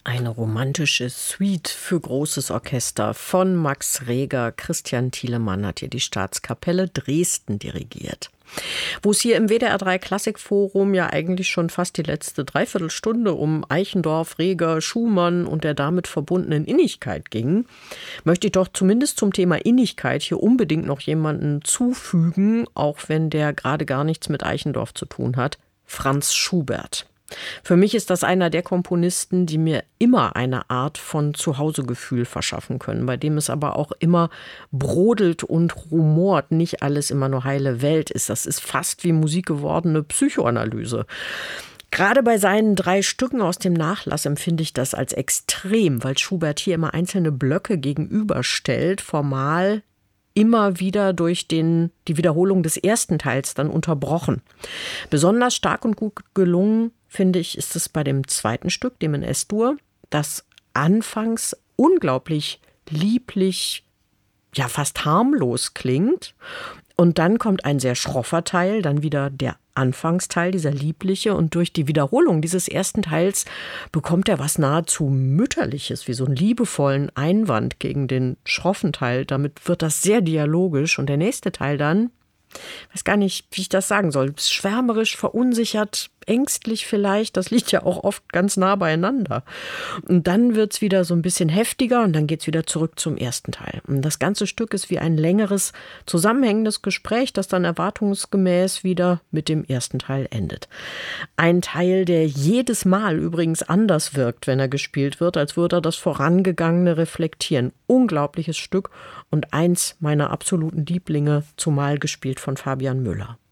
Eine romantische Suite für großes Orchester von Max Reger. Christian Thielemann hat hier die Staatskapelle Dresden dirigiert. Wo es hier im WDR 3 Klassikforum ja eigentlich schon fast die letzte Dreiviertelstunde um Eichendorff, Reger, Schumann und der damit verbundenen Innigkeit ging, möchte ich doch zumindest zum Thema Innigkeit hier unbedingt noch jemanden zufügen, auch wenn der gerade gar nichts mit Eichendorff zu tun hat: Franz Schubert. Für mich ist das einer der Komponisten, die mir immer eine Art von Zuhausegefühl verschaffen können, bei dem es aber auch immer brodelt und rumort, nicht alles immer nur heile Welt ist. Das ist fast wie Musik gewordene Psychoanalyse. Gerade bei seinen 3 Stücken aus dem Nachlass empfinde ich das als extrem, weil Schubert hier immer einzelne Blöcke gegenüberstellt, formal immer wieder durch die Wiederholung des ersten Teils dann unterbrochen. Besonders stark und gut gelungen, finde ich, ist es bei dem zweiten Stück, dem in S-Dur, das anfangs unglaublich lieblich, ja fast harmlos klingt. Und dann kommt ein sehr schroffer Teil, dann wieder der Anfangsteil, dieser liebliche. Und durch die Wiederholung dieses ersten Teils bekommt er was nahezu Mütterliches, wie so einen liebevollen Einwand gegen den schroffen Teil. Damit wird das sehr dialogisch. Und der nächste Teil dann, weiß gar nicht, wie ich das sagen soll, schwärmerisch, verunsichert, ängstlich vielleicht, das liegt ja auch oft ganz nah beieinander. Und dann wird es wieder so ein bisschen heftiger und dann geht es wieder zurück zum ersten Teil. Und das ganze Stück ist wie ein längeres, zusammenhängendes Gespräch, das dann erwartungsgemäß wieder mit dem ersten Teil endet. Ein Teil, der jedes Mal übrigens anders wirkt, wenn er gespielt wird, als würde er das Vorangegangene reflektieren. Unglaubliches Stück und eins meiner absoluten Lieblinge, zumal gespielt von Fabian Müller.